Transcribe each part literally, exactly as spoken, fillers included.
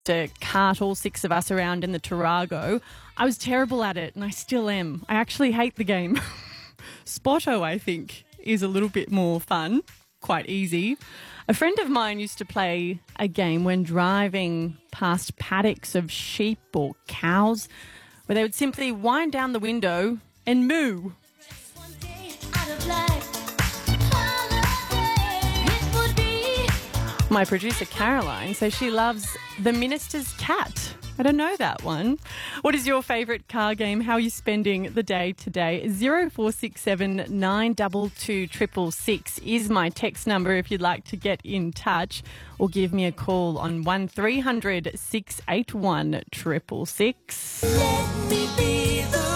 to cart all six of us around in the Tarago. I was terrible at it, and I still am. I actually hate the game. Spotto, I think, is a little bit more fun, quite easy. A friend of mine used to play a game when driving past paddocks of sheep or cows, where they would simply wind down the window and moo. My producer Caroline says she loves The Minister's Cat. I don't know that one. What is your favourite car game? How are you spending the day today? zero four six seven nine two two triple six is my text number if you'd like to get in touch, or give me a call on one three hundred six eight one triple six. Let me be the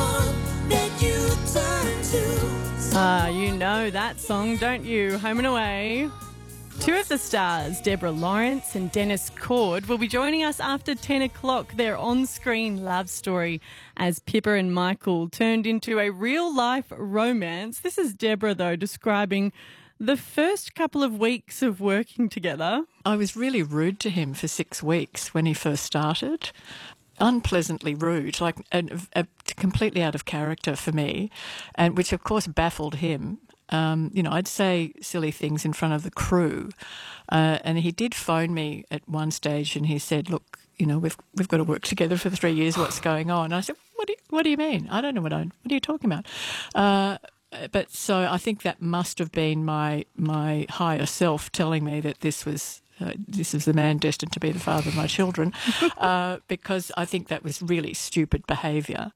one that you turn to. Ah, you know that song, don't you? Home and Away. Two of the stars, Deborah Lawrence and Dennis Cord, will be joining us after ten o'clock. Their on-screen love story as Pippa and Michael turned into a real-life romance. This is Deborah, though, describing the first couple of weeks of working together. I was really rude to him for six weeks when he first started. Unpleasantly rude, like a, a, completely out of character for me, and which, of course, baffled him. Um, you know, I'd say silly things in front of the crew, uh, and he did phone me at one stage, and he said, "Look, you know, we've we've got to work together for three years. What's going on?" And I said, "What do you, what do you mean? I don't know what I what are you talking about?" Uh, but so I think that must have been my my higher self telling me that this was. Uh, this is the man destined to be the father of my children, uh, because I think that was really stupid behaviour.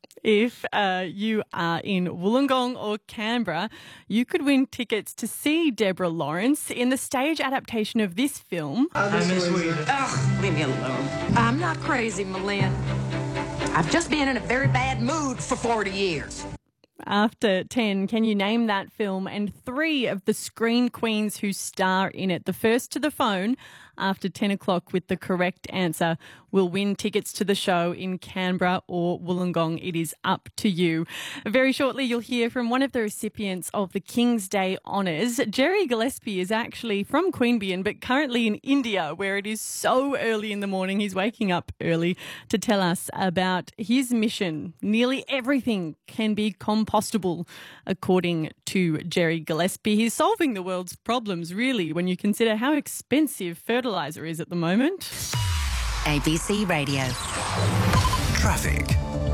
If uh, you are in Wollongong or Canberra, you could win tickets to see Deborah Lawrence in the stage adaptation of this film. I'm Miss Weed. Ugh, leave me alone. I'm not crazy, Malin. I've just been in a very bad mood for forty years. After ten, can you name that film and three of the screen queens who star in it? The first to the phone after ten o'clock with the correct answer will win tickets to the show in Canberra or Wollongong. It is up to you. Very shortly, you'll hear from one of the recipients of the King's Day Honours. Jerry Gillespie is actually from Queanbeyan, but currently in India, where it is so early in the morning. He's waking up early to tell us about his mission. Nearly everything can be compostable, according to Jerry Gillespie. He's solving the world's problems, really, when you consider how expensive fertiliser is at the moment. A B C Radio. Traffic.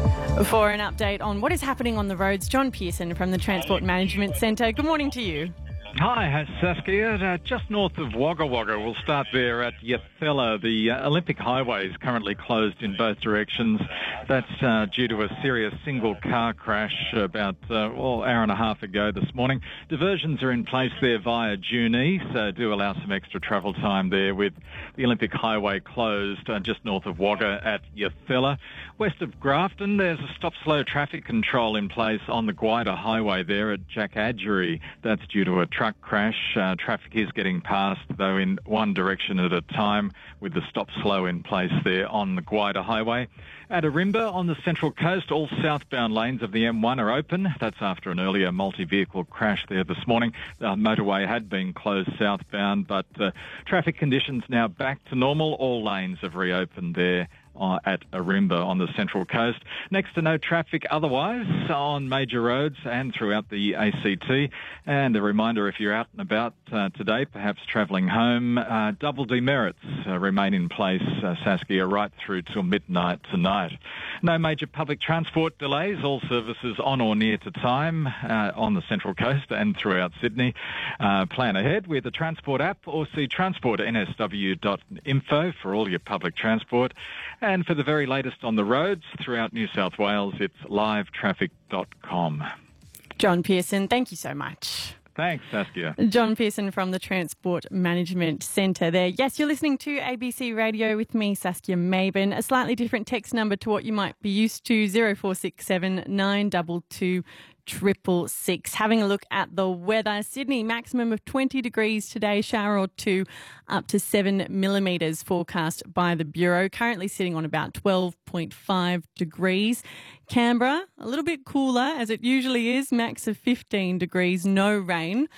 For an update on what is happening on the roads, John Pearson from the Transport Management Centre. Good morning to you. Hi, Saskia. Uh, just north of Wagga Wagga, we'll start there at Yathella. The uh, Olympic Highway is currently closed in both directions. That's uh, due to a serious single car crash about uh, well, an hour and a half ago this morning. Diversions are in place there via Junee, so do allow some extra travel time there with the Olympic Highway closed uh, just north of Wagga at Yathella. West of Grafton, there's a stop-slow traffic control in place on the Gwydir Highway there at Jackadgery. That's due to a truck crash. Uh, traffic is getting past, though, in one direction at a time, with the stop-slow in place there on the Gwydir Highway. At Arimba on the Central Coast, all southbound lanes of the M one are open. That's after an earlier multi-vehicle crash there this morning. The motorway had been closed southbound, but uh, traffic conditions now back to normal. All lanes have reopened there Uh, at Arimba on the Central Coast. Next to no traffic otherwise on major roads and throughout the A C T. And a reminder, if you're out and about uh, today, perhaps travelling home, uh, double demerits uh, remain in place, uh, Saskia, right through till midnight tonight. No major public transport delays, all services on or near to time uh, on the Central Coast and throughout Sydney. Uh, plan ahead with the Transport app or see transport n s w dot info for all your public transport. And for the very latest on the roads throughout New South Wales, it's live traffic dot com. John Pearson, thank you so much. Thanks, Saskia. John Pearson from the Transport Management Centre there. Yes, you're listening to A B C Radio with me, Saskia Maben. A slightly different text number to what you might be used to, zero four six seven nine two two triple six. Having a look at the weather. Sydney, maximum of twenty degrees today, shower or two, up to seven millimetres forecast by the Bureau. Currently sitting on about twelve point five degrees. Canberra, a little bit cooler as it usually is, max of fifteen degrees, no rain.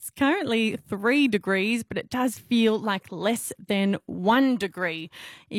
It's currently three degrees, but it does feel like less than one degree.